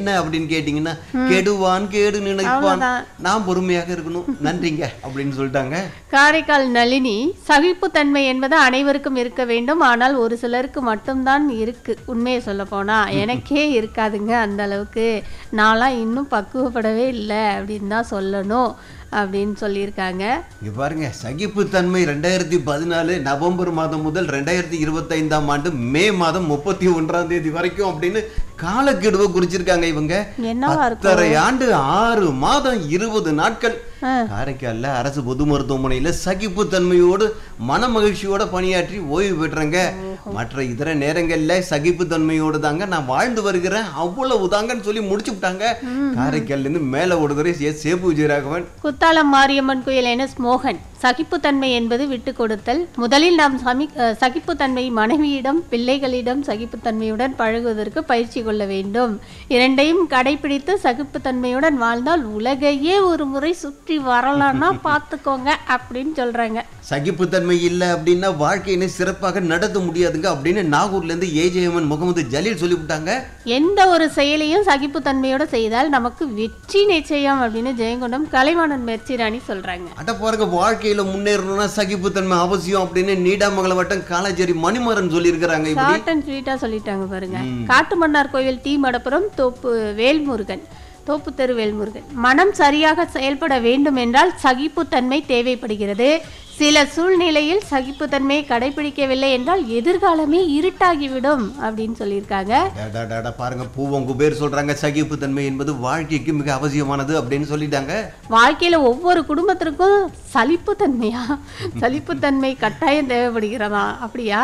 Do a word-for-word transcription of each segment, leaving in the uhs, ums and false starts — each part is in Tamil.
என்ன அப்படின்னு கேட்டீங்கன்னா, கெடுவான் கேடு நினைப்பான், நான் பொறுமையாக இருக்கணும், நன்றிங்க அப்படின்னு சொல்லிட்டாங்க. காரைக்கால் நளினி, சகிப்புத்தன்மை என்பது அனைவருக்கும் இருக்க வேண்டும், ஆனால் ஒரு சிலருக்கு மட்டும்தான் இருக்கு. உண்மையை சொல்ல போனா எனக்கே இருக்காதுங்க அந்த அளவுக்கு. நான்லாம் இன்னும் பக்குவப்படவே இல்லை அப்படின்னு தான் சொல்லணும் அப்படின்னு சொல்லியிருக்காங்க. இங்க பாருங்க, சகிப்புத்தன்மை ரெண்டாயிரத்தி பதினாலு நவம்பர் மாதம் முதல் ரெண்டாயிரத்தி இருபத்தி ஐந்தாம் ஆண்டு மே மாதம் முப்பத்தி ஒன்றாம் தேதி வரைக்கும் அப்படின்னு காலக்கெடுவை குறிச்சிருக்காங்க. இவங்க பத்தரை ஆண்டு ஆறு மாதம் இருபது நாட்கள் காரைக்கால்ல அரசு பொது மருத்துவமனையில சகிப்புத்தன்மையோடு மன மகிழ்ச்சியோட பணியாற்றி ஓய்வு பெற்றங்க. மற்ற இதர நேரங்கள்ல சகிப்புத்தன்மையோடு தாங்க நான் வாழ்ந்து வருகிறேன், அவ்வளவு தாங்கன்னு சொல்லி முடிச்சு விட்டாங்க. காரைக்கால்ல இருந்து மேல ஓடுதுறை சேப்பு விஜயராகவன். குத்தாலம் மாரியம்மன் கோயில் என் எஸ் மோகன், சகிப்புத்தன்மை என்பது விட்டு கொடுத்தல். முதலில் நாம் சகிப்புத்தன்மை மனைவியிடம் பிள்ளைகளிடம் சகிப்புத்தன்மையுடன் பழகுவதற்கு பயிற்சி கொள்ள வேண்டும். இரண்டையும் கடைபிடித்து சகிப்புத்தன்மையுடன் வாழ்ந்தால் உலகையே ஒரு முறை சுற்றி வரலாம்னா பார்த்துக்கோங்க அப்படின்னு சொல்றாங்க. சகிப்புத்தன்மை இல்லை அப்படின்னா வாழ்க்கையினை சிறப்பாக நடத்த முடியாதுங்க அப்படின்னு நாகூர்ல இருந்து ஏஜேஎம்என் முகமது ஜலீல் சொல்லிவிட்டாங்க. எந்த ஒரு செயலையும் சகிப்புத்தன்மையோட செய்தால் நமக்கு வெற்றி நிச்சயம் அப்படின்னு ஜெயங்கொண்டம் கலைவாணன் மெர்ச்சிராணி சொல்றாங்க. அட பாருங்க, வாழ்க்கையில முன்னேறணும்னா சகிப்புத்தன்மை அவசியம் அப்படின்னு நீடாமங்கலம் வட்டம் காலாச்சேரி மணிமாறன் சொல்லி இருக்கிறாங்க. ஷார்ட் அண்ட் ஸ்வீட்டா சொல்லிட்டாங்க பாருங்க. காட்டுமன்னார் கோயில் டி மடப்புரம் தோப்பு வேல்முருகன், தோப்பு தெரு வேல்முருகன், மனம் சரியாக செயல்பட வேண்டும் என்றால் சகிப்புத்தன்மை தேவைப்படுகிறது. சில சூழ்நிலையில் சகிப்புத்தன்மையை கடைபிடிக்கவில்லை என்றால் எதிர்காலமே இருட்டாகிவிடும் அப்படின்னு சொல்லியிருக்காங்க. பாருங்க, பூவங்க பேர் சொல்றாங்க சகிப்புத்தன்மை என்பது வாழ்க்கைக்கு மிக அவசியமானது அப்படின்னு சொல்லிட்டாங்க. வாழ்க்கையில ஒவ்வொரு குடும்பத்திற்கும் சலிப்புத்தன்மையா சலிப்புத்தன்மை கட்டாயம் தேவைப்படுகிறதா? அப்படியா?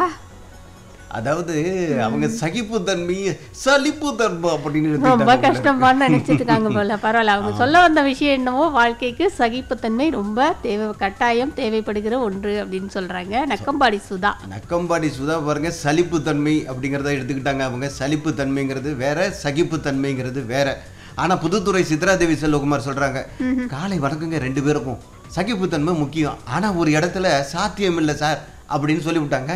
அதாவது அவங்க சகிப்புத்தன்மை சலிப்புத்தன்மை அப்படின்னு ரொம்ப கஷ்டமானு நினைச்சிட்டு இருக்காங்க போல. பரவாயில்ல, அவங்க சொல்ல வந்த விஷயம் என்னவோ வாழ்க்கைக்கு சகிப்புத்தன்மை ரொம்ப தேவை, கட்டாயம் தேவைப்படுகிற ஒன்று அப்படின்னு சொல்றாங்க. நக்கம்பாடி சுதா, நக்கம்பாடி சுதா பாருங்க, சலிப்புத்தன்மை அப்படிங்கிறத எடுத்துக்கிட்டாங்க அவங்க. சலிப்புத்தன்மைங்கிறது வேற, சகிப்புத்தன்மைங்கிறது வேற. ஆனா புதுத்துறை சித்ராதேவி செல்வகுமார் சொல்றாங்க, காலை வணக்கங்க ரெண்டு பேருக்கும், சகிப்புத்தன்மை முக்கியம், ஆனா ஒரு இடத்துல சாத்தியம் இல்லை சார் அப்படின்னு சொல்லிவிட்டாங்க.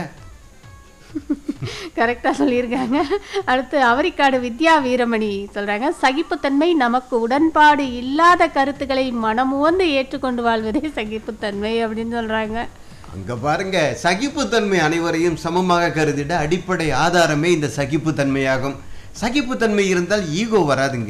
கரெக்டா சொல்லியிருக்காங்க. அடுத்து அவரிக்காடு வித்யா வீரமணி சொல்றாங்க, சகிப்புத்தன்மை நமக்கு உடன்பாடு இல்லாத கருத்துக்களை மனமுவந்து ஏற்றுக்கொண்டு வாழ்வதே சகிப்புத்தன்மை அப்படின்னு சொல்றாங்க. அங்க பாருங்க, சகிப்புத்தன்மை அனைவரையும் சமமாக கருதிட அடிப்படை ஆதாரமே இந்த சகிப்புத்தன்மையாகும். சகிப்புத்தன்மை இருந்தால் ஈகோ வராதுங்க,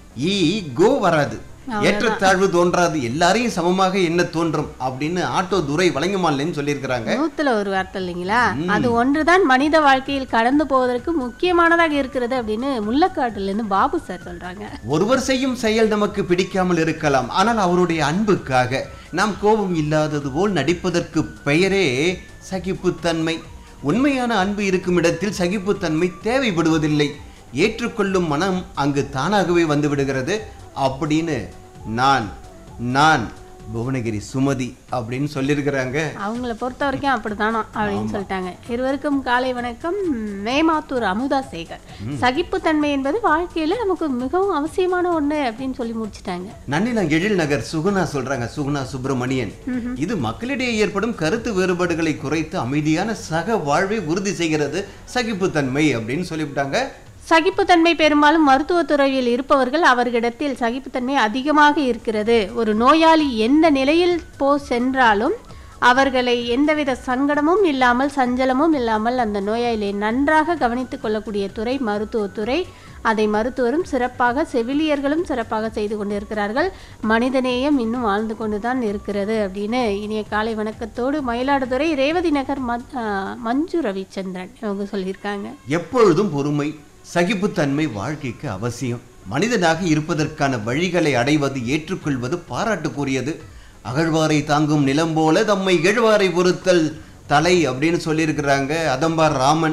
ஈகோ வராது, ஏற்றத்தாழ்வு தோன்றாது, எல்லாரையும் சமமாக என்ன தோன்றும் அப்படின்னு ஆட்டோ துரை வழங்குமான்னு சொல்லியிருக்கிறாங்க. நூத்துல ஒரு வார்த்தை இல்லைங்களா? அது ஒன்றுதான் மனித வாழ்க்கையில் கடந்து போவதற்கு முக்கியமானதாக இருக்கிறது அப்படின்னு முள்ளக்காட்டுல இருந்து பாபு சார் சொல்றாங்க. ஒருவர் செய்யும் செயல் நமக்கு பிடிக்காமல் இருக்கலாம், ஆனால் அவருடைய அன்புக்காக நாம் கோபம் இல்லாதது போல் நடிப்பதற்கு பெயரே சகிப்புத்தன்மை. உண்மையான அன்பு இருக்கும் இடத்தில் சகிப்புத்தன்மை தேவைப்படுவதில்லை, ஏற்றுக்கொள்ளும் மனம் அங்கு தானாகவே வந்து விடுகிறது அப்படின்னு நான் நான் புவனகிரி சுமதி அப்படின்னு சொல்லியிருக்கிறாங்க. அவங்கள பொறுத்த வரைக்கும் அப்படித்தானோ அப்படின்னு சொல்லிட்டாங்க. இருவருக்கும் காலை வணக்கம். மேமாத்தூர் அமுதா சேகர், சகிப்புத்தன்மை என்பது வாழ்க்கையில நமக்கு மிகவும் அவசியமான ஒண்ணு அப்படின்னு சொல்லி முடிச்சுட்டாங்க. நன்னிலம் எழில் நகர் சுகுணா சொல்றாங்க, சுகுணா சுப்பிரமணியன், இது மக்களிடையே ஏற்படும் கருத்து வேறுபாடுகளை குறைத்து அமைதியான சக வாழ்வை உறுதி செய்கிறது சகிப்புத்தன்மை அப்படின்னு சொல்லிவிட்டாங்க. சகிப்புத்தன்மை பெரும்பாலும் மருத்துவத்துறையில் இருப்பவர்கள் அவர்களிடத்தில் சகிப்புத்தன்மை அதிகமாக இருக்கிறது. ஒரு நோயாளி எந்த நிலையில் போ சென்றாலும் அவர்களை எந்தவித சங்கடமும் இல்லாமல் சஞ்சலமும் இல்லாமல் அந்த நோயாளியை நன்றாக கவனித்துக் கொள்ளக்கூடிய துறை மருத்துவத்துறை. அதை மருத்துவரும் சிறப்பாக, செவிலியர்களும் சிறப்பாக செய்து கொண்டிருக்கிறார்கள். மனிதநேயம் இன்னும் வாழ்ந்து கொண்டுதான் இருக்கிறது அப்படின்னு இனிய காலை வணக்கத்தோடு மயிலாடுதுறை ரேவதி நகர் மஞ்சு ரவிச்சந்திரன் இவங்க சொல்லியிருக்காங்க. எப்பொழுதும் பொறுமை, சகிப்புத்தன்மை வாழ்க்கைக்கு அவசியம். மனிதனாக இருப்பதற்கான வழிகளை அடைவது, ஏற்றுக்கொள்வது பாராட்டுக்குரியது. அகழ்வாரை தாங்கும் நிலம் போல தம்மை இகழ்வாரை பொறுத்தல் தலை அப்படின்னு சொல்லியிருக்கிறாங்க அதம்பார் ராமன்.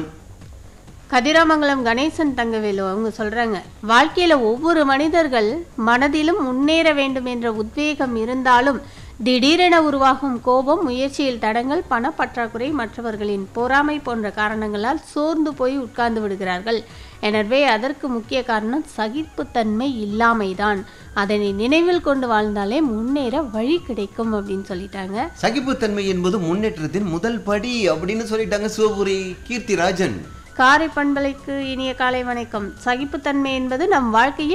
கதிராமங்கலம் கணேசன் தங்கவேலு அவங்க சொல்றாங்க, வாழ்க்கையில ஒவ்வொரு மனிதர்கள் மனதிலும் முன்னேற வேண்டும் என்ற உத்வேகம் இருந்தாலும் திடீரென உருவாகும் கோபம், முயற்சியில் தடங்கள், பணப்பற்றாக்குறை, மற்றவர்களின் பொறாமை போன்ற காரணங்களால் சோர்ந்து போய் உட்கார்ந்து விடுகிறார்கள். எனவே அதற்கு முக்கிய காரணம் சகிப்புத்தன்மை இல்லாமைதான். அதனை நினைவில் கொண்டு வாழ்ந்தாலே முன்னேற வழி கிடைக்கும் அப்படின்னு சொல்லிட்டாங்க. சகிப்புத்தன்மை என்பது முன்னேற்றத்தின் முதல் படி அப்படின்னு சொல்லிட்டாங்க சிவபுரி கீர்த்திராஜன். காரை பண்பலைக்கு இனிய காலை வணக்கம். சகிப்புத்தன்மை என்பது நம் வாழ்க்கையில்